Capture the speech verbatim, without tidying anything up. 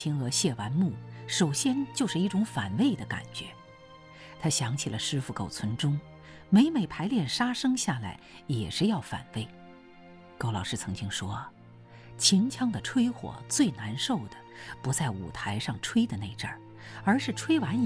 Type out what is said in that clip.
青娥谢完幕，首先就是一种反胃的感觉。他想起了师傅狗存中，每每排练杀生下来也是要反胃。狗老师曾经说，秦腔的吹火最难受的，不在舞台上吹的那阵儿，而是吹完以